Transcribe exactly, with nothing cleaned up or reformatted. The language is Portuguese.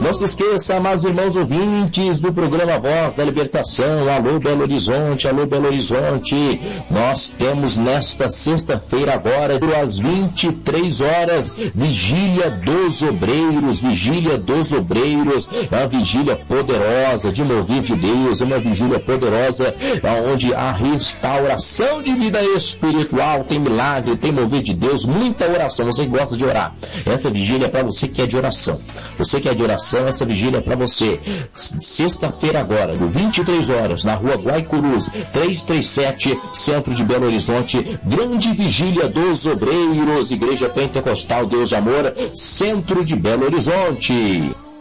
Não se esqueça, amados irmãos ouvintes do programa Voz da Libertação, alô Belo Horizonte, alô Belo Horizonte, nós temos nesta sexta-feira agora, às vinte e três horas, Vigília dos Obreiros, Vigília dos Obreiros, é uma vigília poderosa de mover de Deus, é uma vigília poderosa, onde a restauração de vida espiritual, tem milagre, tem mover de Deus, muita oração. Você que gosta de orar, essa vigília é para você que é de oração, você que é de oração, essa vigília é para você. Sexta-feira agora, vinte e três horas, na rua Guaicurus, trezentos e trinta e sete, centro de Belo Horizonte, grande vigília dos Obreiros, Igreja Pentecostal Deus de Amor, centro de Belo Horizonte.